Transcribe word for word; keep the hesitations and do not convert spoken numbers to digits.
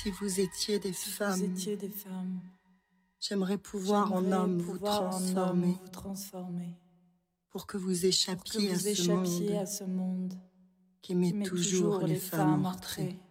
Si vous étiez des Si femmes, vous étiez des femmes, j'aimerais pouvoir en j'aimerais homme vous pouvoir en homme transformer vous transformer pour que vous pour que échappiez à vous ce échappiez monde à ce monde qui met qui met toujours toujours les les femmes en femmes en retrait. retrait.